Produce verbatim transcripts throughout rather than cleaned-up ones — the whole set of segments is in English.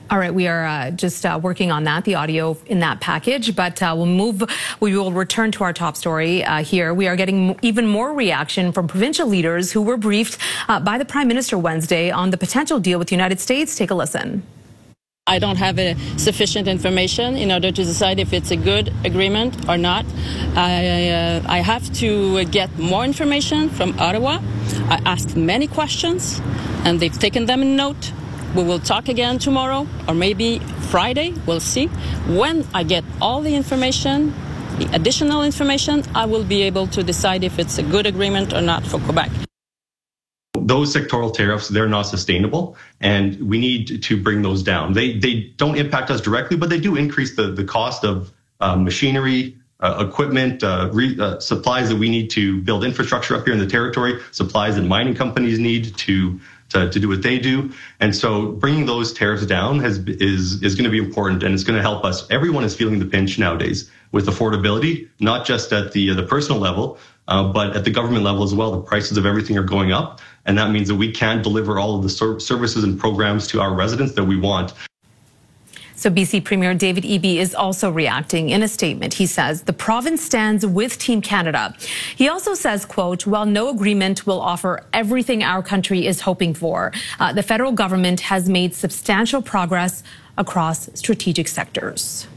All right, we are uh, just uh, working on that, the audio in that package, but uh, we'll move, we will return to our top story uh, here. We are getting even more reaction from provincial leaders who were briefed uh, by the Prime Minister Wednesday on the potential deal with the United States. Take a listen. I don't have uh, sufficient information in order to decide if it's a good agreement or not. I, uh, I have to get more information from Ottawa. I asked many questions, and they've taken them in note. We will talk again tomorrow, or maybe Friday. We'll see. When I get all the information, the additional information, I will be able to decide if it's a good agreement or not for Quebec. Those sectoral tariffs, they're not sustainable, and we need to bring those down. They they don't impact us directly, but they do increase the, the cost of uh, machinery, uh, equipment, uh, re, uh, supplies that we need to build infrastructure up here in the territory, supplies that mining companies need to to, to do what they do. And so bringing those tariffs down has is is going to be important, and it's going to help us. Everyone is feeling the pinch nowadays with affordability, not just at the the personal level, uh, but at the government level as well. The prices of everything are going up, and that means that we can't deliver all of the ser- services and programs to our residents that we want. So B C Premier David Eby is also reacting. In a statement, he says the province stands with Team Canada. He also says, quote, while no agreement will offer everything our country is hoping for, uh, the federal government has made substantial progress across strategic sectors.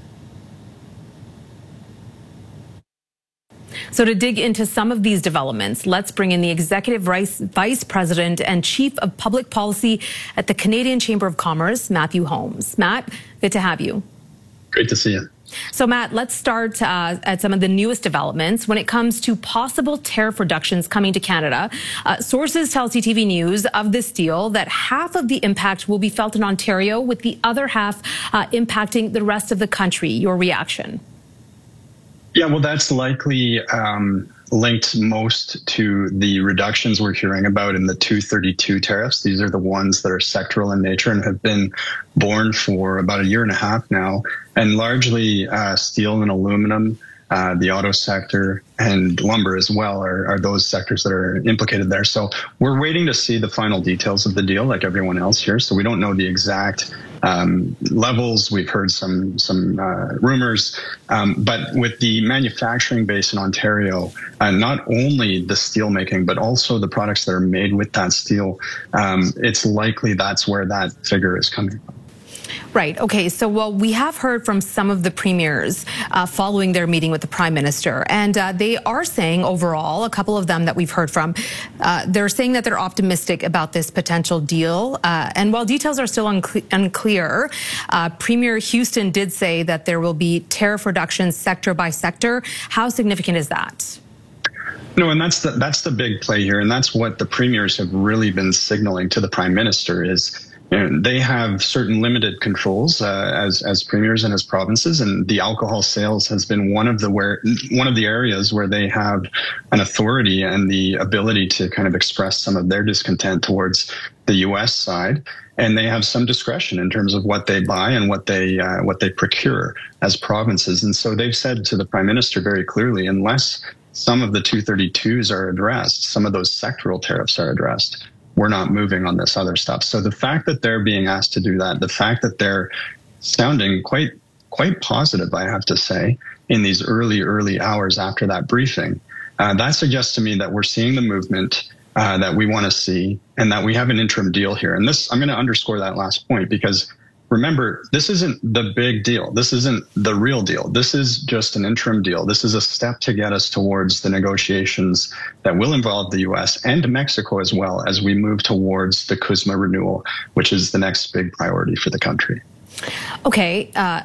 So to dig into some of these developments, let's bring in the Executive Vice President and Chief of Public Policy at the Canadian Chamber of Commerce, Matthew Holmes. Matt, good to have you. Great to see you. So Matt, let's start uh, at some of the newest developments when it comes to possible tariff reductions coming to Canada. Uh, sources tell C T V News of this deal that half of the impact will be felt in Ontario, with the other half uh, impacting the rest of the country. Your reaction? Yeah, well, that's likely um, linked most to the reductions we're hearing about in the two thirty-two tariffs. These are the ones that are sectoral in nature and have been borne for about a year and a half now, and largely uh, steel and aluminum, uh, the auto sector, and lumber as well are, are those sectors that are implicated there. So we're waiting to see the final details of the deal, like everyone else here. So we don't know the exact um, levels. We've heard some some uh, rumors, um, but with the manufacturing base in Ontario, uh, not only the steel making, but also the products that are made with that steel, um, it's likely that's where that figure is coming from. Right. Okay. So, well, we have heard from some of the premiers uh, following their meeting with the Prime Minister, and uh, they are saying overall, a couple of them that we've heard from, uh, they're saying that they're optimistic about this potential deal. Uh, and while details are still uncle- unclear, uh, Premier Houston did say that there will be tariff reductions sector by sector. How significant is that? No, and that's the that's the big play here, and that's what the premiers have really been signaling to the Prime Minister is. And they have certain limited controls uh, as as premiers and as provinces, and the alcohol sales has been one of the where one of the areas where they have an authority and the ability to kind of express some of their discontent towards the U S side, and they have some discretion in terms of what they buy and what they uh, what they procure as provinces. And so they've said to the Prime Minister very clearly, unless some of the two thirty-twos are addressed, some of those sectoral tariffs are addressed, we're not moving on this other stuff. So the fact that they're being asked to do that, the fact that they're sounding quite quite positive, I have to say, in these early, early hours after that briefing, uh, that suggests to me that we're seeing the movement uh, that we want to see and that we have an interim deal here. And this, I'm going to underscore that last point because remember, this isn't the big deal. This isn't the real deal. This is just an interim deal. This is a step to get us towards the negotiations that will involve the U S and Mexico as well as we move towards the CUSMA renewal, which is the next big priority for the country. Okay. Uh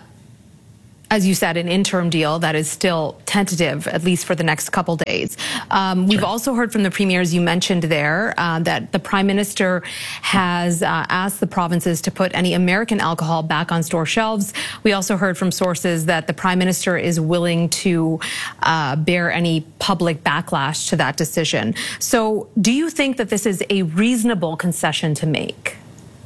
As you said, an interim deal that is still tentative, at least for the next couple days. Um, we've Sure. also heard from the premiers you mentioned there uh, that the Prime Minister has uh, asked the provinces to put any American alcohol back on store shelves. We also heard from sources that the Prime Minister is willing to uh, bear any public backlash to that decision. So do you think that this is a reasonable concession to make?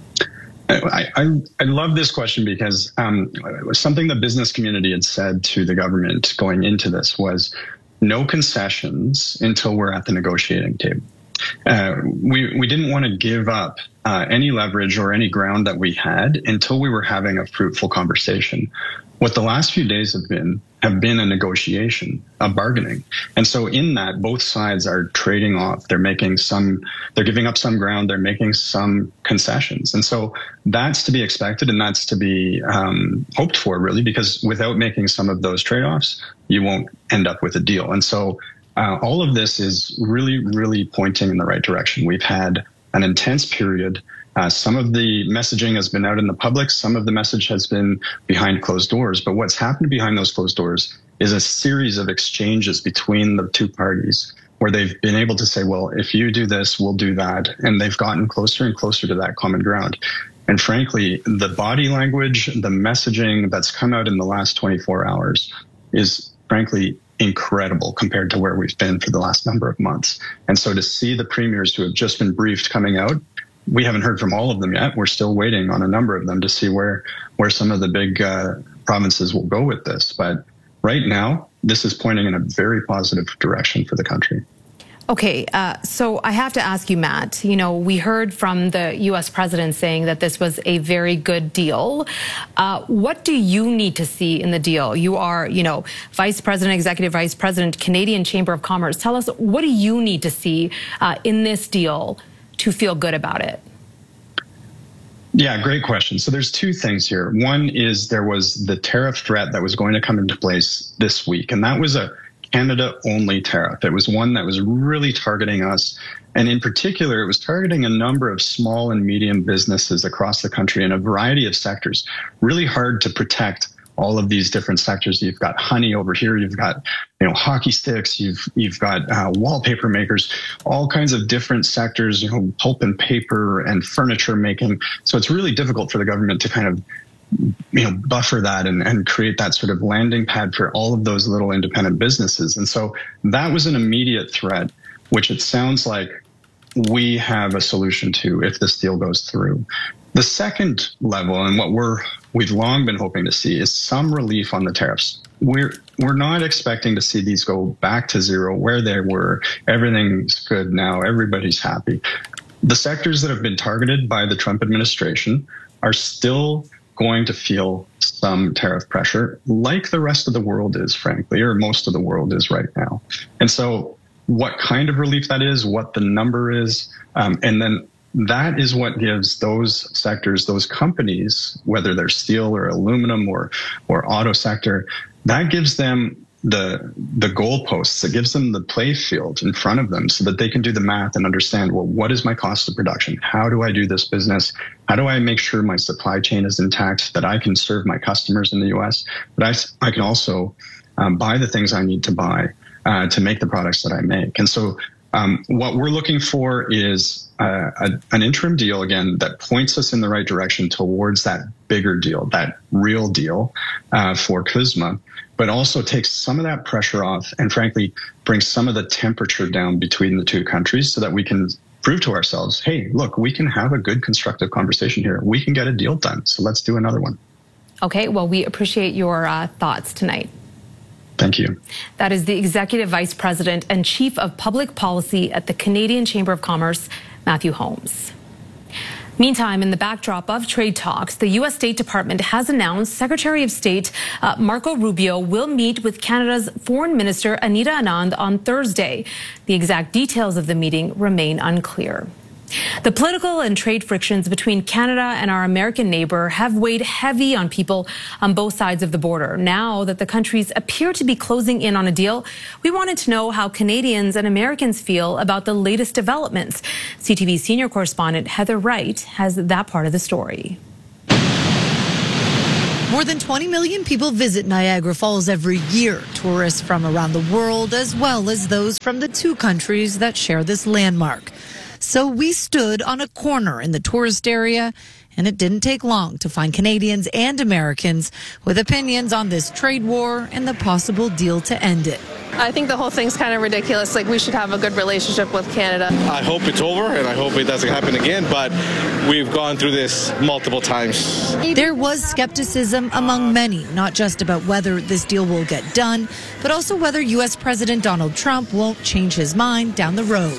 I, I, I love this question because um, something the business community had said to the government going into this was no concessions until we're at the negotiating table. uh, we we didn't want to give up uh, any leverage or any ground that we had until we were having a fruitful conversation. What the last few days have been have been a negotiation, a bargaining. And so in that, both sides are trading off. They're making some, they're giving up some ground. They're making some concessions. And so that's to be expected, and that's to be um, hoped for, really, because without making some of those trade-offs, you won't end up with a deal. And so uh, all of this is really, really pointing in the right direction. We've had an intense period. Uh, some of the messaging has been out in the public. Some of the message has been behind closed doors. But what's happened behind those closed doors is a series of exchanges between the two parties where they've been able to say, well, if you do this, we'll do that. And they've gotten closer and closer to that common ground. And frankly, the body language, the messaging that's come out in the last twenty-four hours is frankly incredible compared to where we've been for the last number of months. And so to see the premiers who have just been briefed coming out, we haven't heard from all of them yet. We're still waiting on a number of them to see where, where some of the big uh, provinces will go with this. But right now, this is pointing in a very positive direction for the country. Okay, uh, so I have to ask you, Matt, you know, we heard from the U S president saying that this was a very good deal. Uh, what do you need to see in the deal? You are, you know, Vice President, Executive Vice President, Canadian Chamber of Commerce. Tell us, what do you need to see uh, in this deal to feel good about it? Yeah, great question. So there's two things here. One is there was the tariff threat that was going to come into place this week, and that was a Canada-only tariff. It was one that was really targeting us, and in particular, it was targeting a number of small and medium businesses across the country in a variety of sectors. Really hard to protect all of these different sectors. You've got honey over here. You've got, you know, hockey sticks. You've you've got uh, wallpaper makers. All kinds of different sectors. You know, pulp and paper and furniture making. So it's really difficult for the government to kind of, you know, buffer that and, and create that sort of landing pad for all of those little independent businesses. And so that was an immediate threat, which it sounds like we have a solution to if this deal goes through. The second level, and what we're we've long been hoping to see, is some relief on the tariffs. We're we're not expecting to see these go back to zero where they were. Everything's good now. Everybody's happy. The sectors that have been targeted by the Trump administration are still going to feel some tariff pressure, like the rest of the world is, frankly, or most of the world is right now. And so what kind of relief that is, what the number is, um, and then that is what gives those sectors, those companies, whether they're steel or aluminum or or auto sector, that gives them the the goalposts. It gives them the play field in front of them so that they can do the math and understand, well, what is my cost of production? How do I do this business? How do I make sure my supply chain is intact, that I can serve my customers in the U S, but I, I can also um, buy the things I need to buy uh, to make the products that I make. And so Um, what we're looking for is uh, a, an interim deal, again, that points us in the right direction towards that bigger deal, that real deal uh, for CUSMA, but also takes some of that pressure off and, frankly, brings some of the temperature down between the two countries so that we can prove to ourselves, hey, look, we can have a good constructive conversation here. We can get a deal done. So let's do another one. Okay, well, we appreciate your uh, thoughts tonight. Thank you. That is the Executive Vice President and Chief of Public Policy at the Canadian Chamber of Commerce, Matthew Holmes. Meantime, in the backdrop of trade talks, the U S State Department has announced Secretary of State uh, Marco Rubio will meet with Canada's Foreign Minister Anita Anand on Thursday. The exact details of the meeting remain unclear. The political and trade frictions between Canada and our American neighbor have weighed heavy on people on both sides of the border. Now that the countries appear to be closing in on a deal, we wanted to know how Canadians and Americans feel about the latest developments. C T V senior correspondent Heather Wright has that part of the story. More than twenty million people visit Niagara Falls every year. Tourists from around the world, as well as those from the two countries that share this landmark. So we stood on a corner in the tourist area, and it didn't take long to find Canadians and Americans with opinions on this trade war and the possible deal to end it. I think the whole thing's kind of ridiculous. Like, we should have a good relationship with Canada. I hope it's over, and I hope it doesn't happen again, but we've gone through this multiple times. There was skepticism among many, not just about whether this deal will get done, but also whether U S President Donald Trump won't change his mind down the road.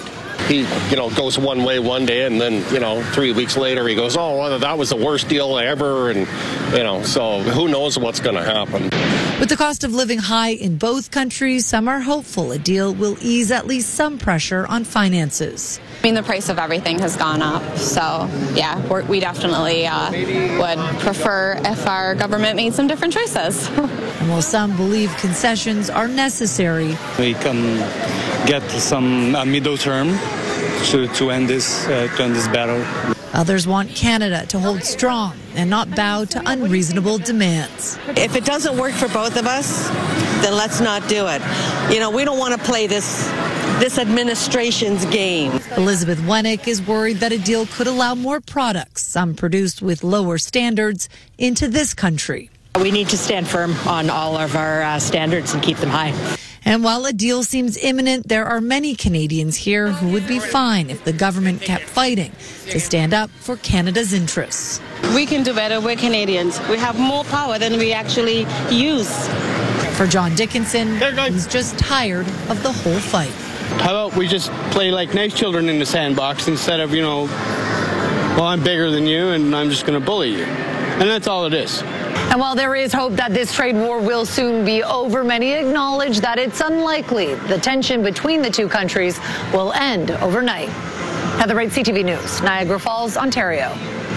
he, you know, goes one way one day, and then, you know, three weeks later he goes, oh, well, that was the worst deal ever, and, you know, so who knows what's going to happen. With the cost of living high in both countries, some are hopeful a deal will ease at least some pressure on finances. I mean, the price of everything has gone up, so yeah, we're, we definitely uh, would prefer if our government made some different choices. And while some believe concessions are necessary, we can get some uh, middle term to, to end this uh, to end this battle. Others want Canada to hold strong and not bow to unreasonable demands. If it doesn't work for both of us, then let's not do it. You know, we don't want to play this this administration's game. Elizabeth Wennick is worried that a deal could allow more products, some produced with lower standards, into this country. We need to stand firm on all of our uh, standards and keep them high. And while a deal seems imminent, there are many Canadians here who would be fine if the government kept fighting to stand up for Canada's interests. We can do better. We're Canadians. We have more power than we actually use. For John Dickinson, he's just tired of the whole fight. How about we just play like nice children in the sandbox instead of, you know, well, I'm bigger than you and I'm just going to bully you. And that's all it is. And while there is hope that this trade war will soon be over, many acknowledge that it's unlikely the tension between the two countries will end overnight. Heather Wright, C T V News, Niagara Falls, Ontario.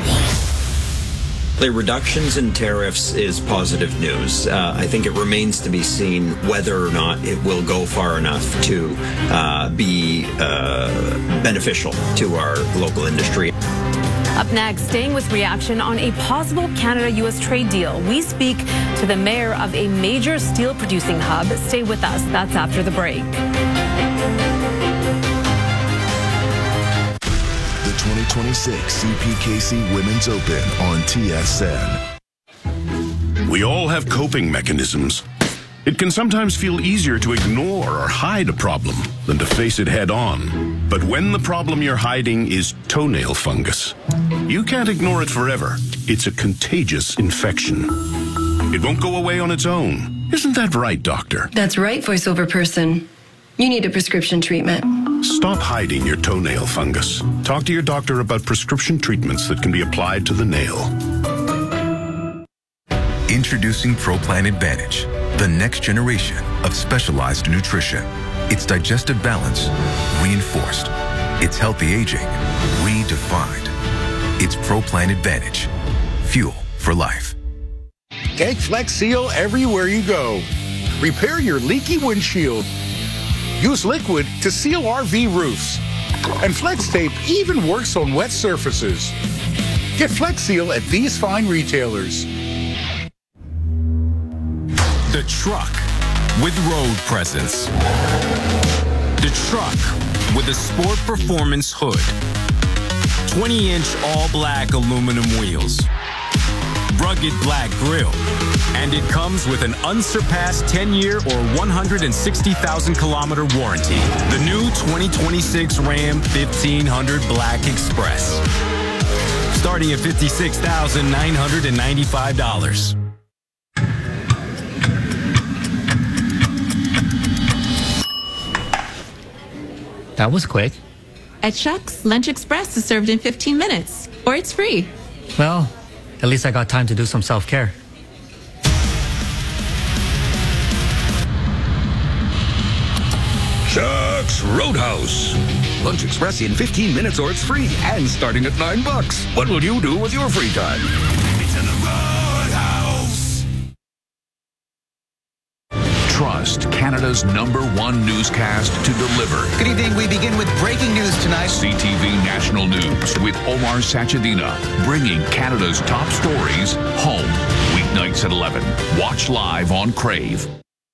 The reductions in tariffs is positive news. Uh, I think it remains to be seen whether or not it will go far enough to uh, be uh, beneficial to our local industry. Up next, staying with reaction on a possible Canada-U S trade deal. We speak to the mayor of a major steel-producing hub. Stay with us. That's after the break. The twenty twenty-six C P K C Women's Open on T S N. We all have coping mechanisms. It can sometimes feel easier to ignore or hide a problem than to face it head on. But when the problem you're hiding is toenail fungus, you can't ignore it forever. It's a contagious infection. It won't go away on its own. Isn't that right, doctor? That's right, voiceover person. You need a prescription treatment. Stop hiding your toenail fungus. Talk to your doctor about prescription treatments that can be applied to the nail. Introducing ProPlan Advantage, the next generation of specialized nutrition. It's digestive balance reinforced. It's healthy aging redefined. It's ProPlan Advantage. Fuel for life. Take Flex Seal everywhere you go. Repair your leaky windshield. Use liquid to seal R V roofs. And Flex Tape even works on wet surfaces. Get Flex Seal at these fine retailers. The truck with road presence. The truck with a sport performance hood. twenty inch all black aluminum wheels. Rugged black grille. And it comes with an unsurpassed ten year or one hundred sixty thousand kilometer warranty. The new twenty twenty-six Ram fifteen hundred Black Express. Starting at fifty-six thousand nine hundred ninety-five dollars. That was quick. At Shucks, Lunch Express is served in fifteen minutes, or it's free. Well, at least I got time to do some self-care. Shucks Roadhouse. Lunch Express in fifteen minutes or it's free and starting at nine bucks. What will you do with your free time? It's in the Roadhouse. Trust Canada's number one newscast to deliver. Good evening. We begin with breaking news tonight. C T V National News with Omar Sachedina, bringing Canada's top stories home. Weeknights at eleven. Watch live on Crave.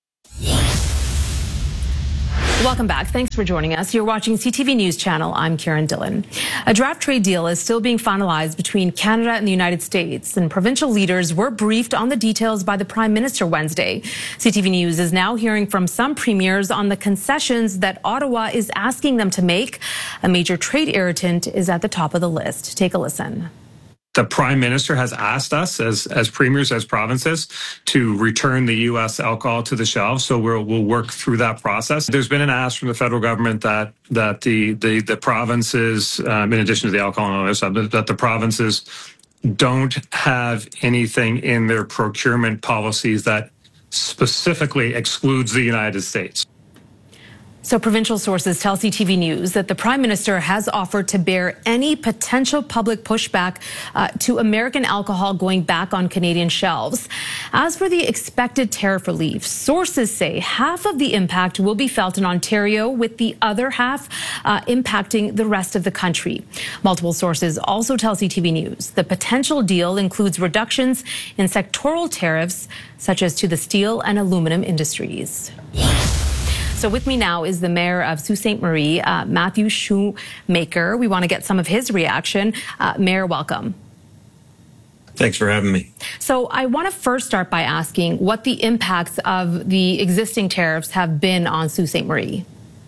Welcome back. Thanks for joining us. You're watching C T V News Channel. I'm Karen Dillon. A draft trade deal is still being finalized between Canada and the United States, and provincial leaders were briefed on the details by the Prime Minister Wednesday. C T V News is now hearing from some premiers on the concessions that Ottawa is asking them to make. A major trade irritant is at the top of the list. Take a listen. The Prime Minister has asked us as as premiers, as provinces, to return the U S alcohol to the shelves. So we'll we'll work through that process. There's been an ask from the federal government that that the the, the provinces, um, in addition to the alcohol and other stuff, that the provinces don't have anything in their procurement policies that specifically excludes the United States. So provincial sources tell C T V News that the Prime Minister has offered to bear any potential public pushback uh, to American alcohol going back on Canadian shelves. As for the expected tariff relief, sources say half of the impact will be felt in Ontario, with the other half uh, impacting the rest of the country. Multiple sources also tell C T V News the potential deal includes reductions in sectoral tariffs, such as to the steel and aluminum industries. So with me now is the Mayor of Sault Ste. Marie, uh, Matthew Shoemaker. We want to get some of his reaction. Uh, Mayor, welcome. Thanks for having me. So I want to first start by asking what the impacts of the existing tariffs have been on Sault Ste. Marie.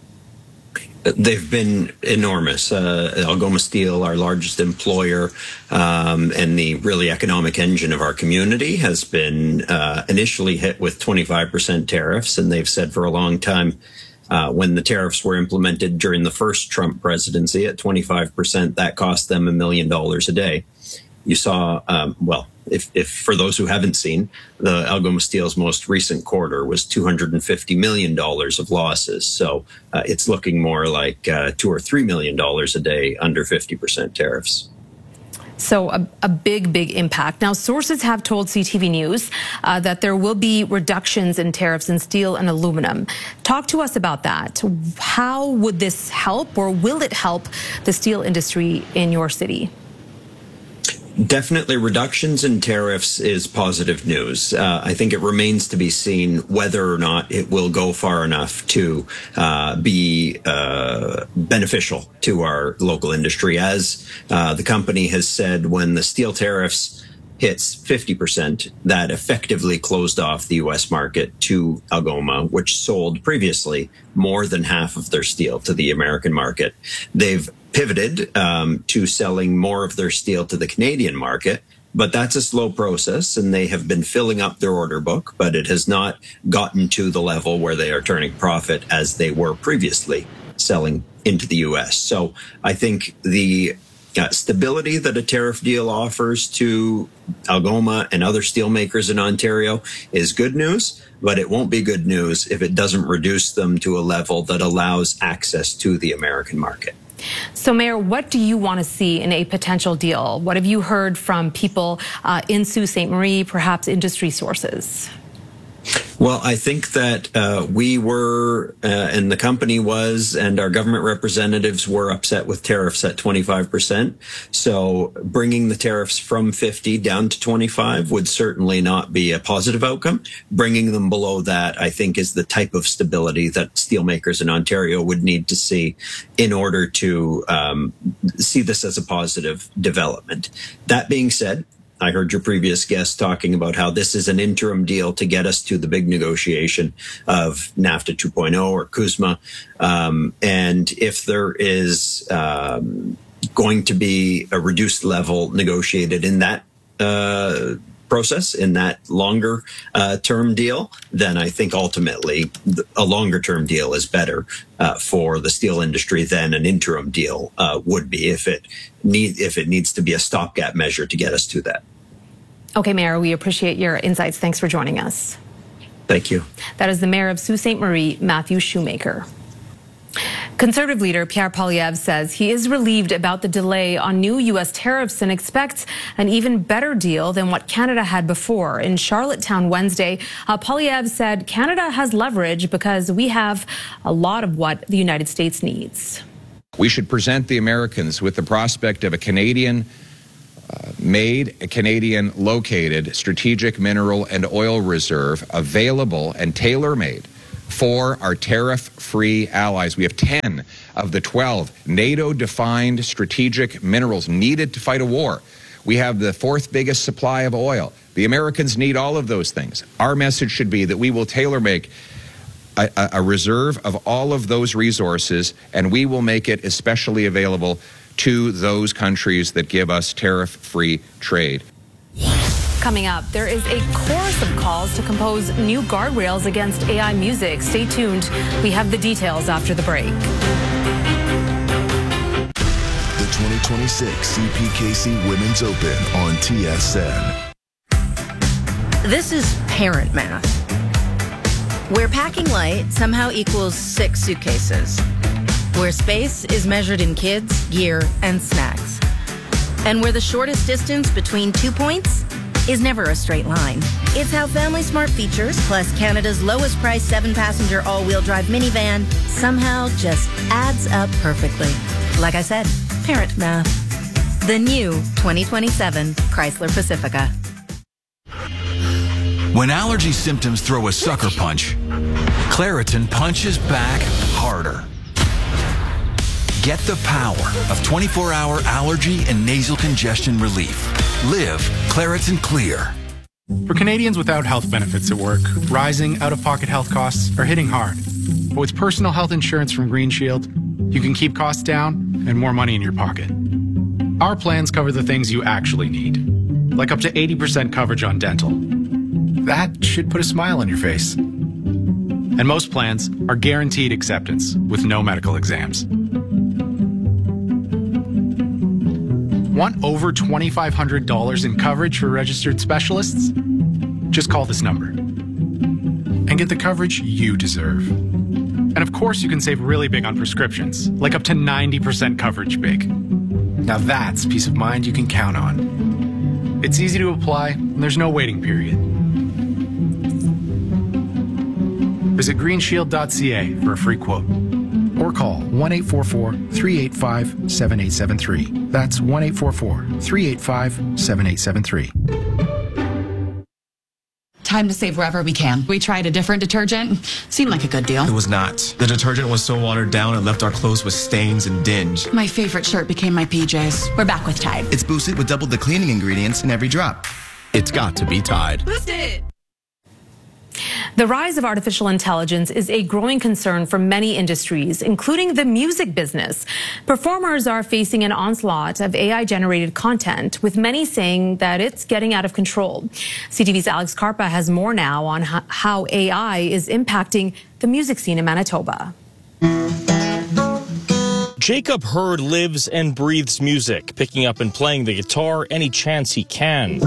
They've been enormous. Uh, Algoma Steel, our largest employer, um, and the really economic engine of our community, has been uh, initially hit with twenty-five percent tariffs. And they've said for a long time, uh, when the tariffs were implemented during the first Trump presidency at twenty-five percent, that cost them a million dollars a day. You saw, um, well, if, if for those who haven't seen, the Algoma Steel's most recent quarter was two hundred fifty million dollars of losses. So uh, it's looking more like uh, two or three million dollars a day under fifty percent tariffs. So a, a big, big impact. Now, sources have told C T V News uh, that there will be reductions in tariffs in steel and aluminum. Talk to us about that. How would this help, or will it help the steel industry in your city? Definitely reductions in tariffs is positive news. Uh, I think it remains to be seen whether or not it will go far enough to uh, be uh, beneficial to our local industry. As uh, the company has said, when the steel tariffs hits fifty percent, that effectively closed off the U S market to Algoma, which sold previously more than half of their steel to the American market. They've pivoted um, to selling more of their steel to the Canadian market, but that's a slow process, and they have been filling up their order book, but it has not gotten to the level where they are turning profit as they were previously selling into the U S. So I think the Uh, stability that a tariff deal offers to Algoma and other steelmakers in Ontario is good news, but it won't be good news if it doesn't reduce them to a level that allows access to the American market. So, Mayor, what do you want to see in a potential deal? What have you heard from people uh, in Sault Ste. Marie, perhaps industry sources? Well, I think that uh, we were, uh, and the company was, and our government representatives were upset with tariffs at twenty-five percent. So bringing the tariffs from fifty down to twenty-five would certainly not be a positive outcome. Bringing them below that, I think, is the type of stability that steelmakers in Ontario would need to see in order to um, see this as a positive development. That being said, I heard your previous guest talking about how this is an interim deal to get us to the big negotiation of NAFTA two point oh or CUSMA. Um, and if there is um, going to be a reduced level negotiated in that uh, process, in that longer uh, term deal, then I think ultimately a longer term deal is better uh, for the steel industry than an interim deal uh, would be if it need if it needs to be a stopgap measure to get us to that. Okay, Mayor, we appreciate your insights. Thanks for joining us. Thank you. That is the Mayor of Sault Ste. Marie, Matthew Shoemaker. Conservative leader Pierre Poilievre says he is relieved about the delay on new U S tariffs and expects an even better deal than what Canada had before. In Charlottetown Wednesday, uh, Poilievre said Canada has leverage because we have a lot of what the United States needs. We should present the Americans with the prospect of a Canadian Uh, made, a Canadian located strategic mineral and oil reserve available and tailor-made for our tariff-free allies. We have ten of the twelve NATO-defined strategic minerals needed to fight a war. We have the fourth biggest supply of oil. The Americans need all of those things. Our message should be that we will tailor-make a, a, a reserve of all of those resources, and we will make it especially available to those countries that give us tariff-free trade. Coming up, there is a chorus of calls to compose new guardrails against A I music. Stay tuned. We have the details after the break. The twenty twenty-six C P K C Women's Open on T S N. This is parent math, where packing light somehow equals six suitcases, where space is measured in kids, gear, and snacks, and where the shortest distance between two points is never a straight line. It's how Family Smart features, plus Canada's lowest price seven-passenger all-wheel drive minivan, somehow just adds up perfectly. Like I said, parent math. The new twenty twenty-seven Chrysler Pacifica. When allergy symptoms throw a sucker punch, Claritin punches back harder. Get the power of twenty-four hour allergy and nasal congestion relief. Live Claritin Clear. For Canadians without health benefits at work, rising out-of-pocket health costs are hitting hard. But with personal health insurance from Green Shield, you can keep costs down and more money in your pocket. Our plans cover the things you actually need, like up to eighty percent coverage on dental. That should put a smile on your face. And most plans are guaranteed acceptance with no medical exams. Want over twenty-five hundred dollars in coverage for registered specialists? Just call this number and get the coverage you deserve. And of course, you can save really big on prescriptions, like up to ninety percent coverage big. Now that's peace of mind you can count on. It's easy to apply, and there's no waiting period. Visit green shield dot c a for a free quote. Or call one eight four four, three eight five, seven eight seven three. That's one eight four four, three eight five, seven eight seven three. Time to save wherever we can. We tried a different detergent. Seemed like a good deal. It was not. The detergent was so watered down it left our clothes with stains and dinge. My favorite shirt became my P Js. We're back with Tide. It's boosted with double the cleaning ingredients in every drop. It's got to be Tide. Boost it! The rise of artificial intelligence is a growing concern for many industries, including the music business. Performers are facing an onslaught of A I-generated content, with many saying that it's getting out of control. C T V's Alex Carpa has more now on how A I is impacting the music scene in Manitoba. Jacob Hurd lives and breathes music, picking up and playing the guitar any chance he can.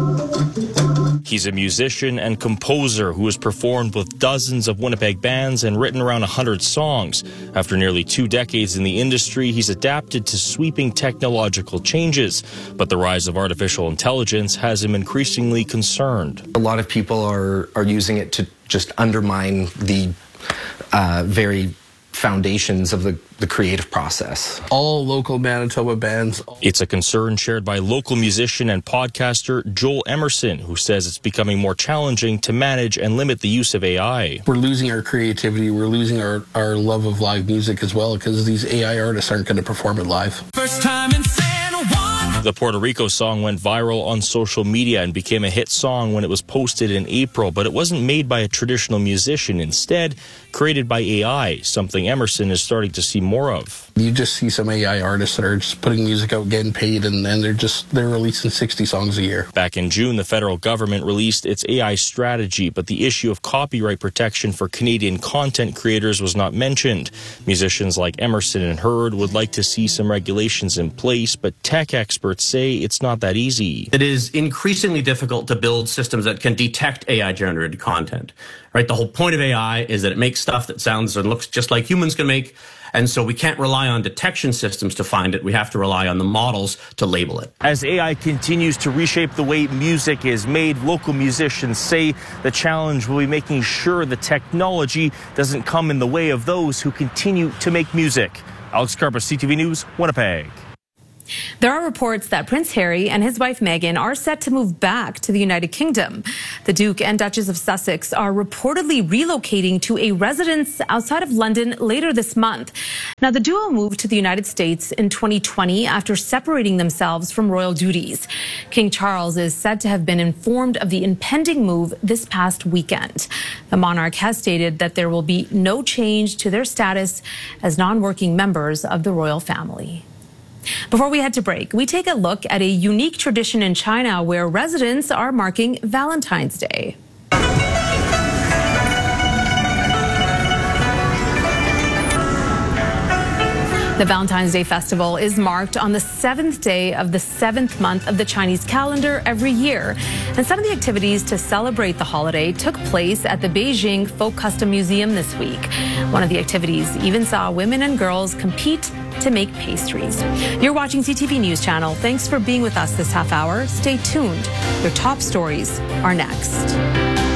He's a musician and composer who has performed with dozens of Winnipeg bands and written around one hundred songs. After nearly two decades in the industry, he's adapted to sweeping technological changes. But the rise of artificial intelligence has him increasingly concerned. A lot of people are, are using it to just undermine the uh, very foundations of the, the creative process. All local Manitoba bands. It's a concern shared by local musician and podcaster Joel Emerson, who says it's becoming more challenging to manage and limit the use of A I. We're losing our creativity. We're losing our, our love of live music as well, because these A I artists aren't going to perform it live. First time in San Juan. The Puerto Rico song went viral on social media and became a hit song when it was posted in April, but it wasn't made by a traditional musician. Instead, created by A I, something Emerson is starting to see more of. You just see some A I artists that are just putting music out, getting paid, and, and they're just they're releasing sixty songs a year. Back in June, the federal government released its A I strategy, but the issue of copyright protection for Canadian content creators was not mentioned. Musicians like Emerson and Hurd would like to see some regulations in place, but tech experts say it's not that easy. It is increasingly difficult to build systems that can detect A I-generated content. Right? The whole point of A I is that it makes stuff that sounds and looks just like humans can make, and so we can't rely on detection systems to find it. We have to rely on the models to label it. As A I continues to reshape the way music is made, local musicians say the challenge will be making sure the technology doesn't come in the way of those who continue to make music. Alex Carpa, C T V News, Winnipeg. There are reports that Prince Harry and his wife Meghan are set to move back to the United Kingdom. The Duke and Duchess of Sussex are reportedly relocating to a residence outside of London later this month. Now, the duo moved to the United States in twenty twenty after separating themselves from royal duties. King Charles is said to have been informed of the impending move this past weekend. The monarch has stated that there will be no change to their status as non-working members of the royal family. Before we head to break, we take a look at a unique tradition in China where residents are marking Valentine's Day. The Valentine's Day Festival is marked on the seventh day of the seventh month of the Chinese calendar every year. And some of the activities to celebrate the holiday took place at the Beijing Folk Custom Museum this week. One of the activities even saw women and girls compete to make pastries. You're watching C T V News Channel. Thanks for being with us this half hour. Stay tuned. Your top stories are next.